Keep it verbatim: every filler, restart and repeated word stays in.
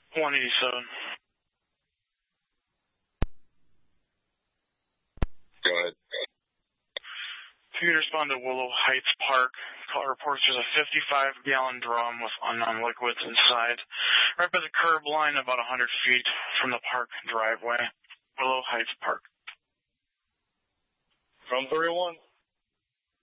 one eighty-seven. Go ahead. If you could respond to Willow Heights Park, call reports there's a fifty-five gallon drum with unknown liquids inside, right by the curb line about one hundred feet from the park driveway. Willow Heights Park. From three one.